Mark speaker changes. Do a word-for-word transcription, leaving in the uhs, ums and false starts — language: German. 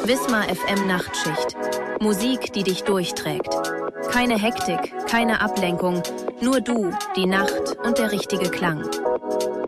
Speaker 1: Wismar F M Nachtschicht. Musik, die dich durchträgt. Keine Hektik, keine Ablenkung, nur du, die Nacht und der richtige Klang.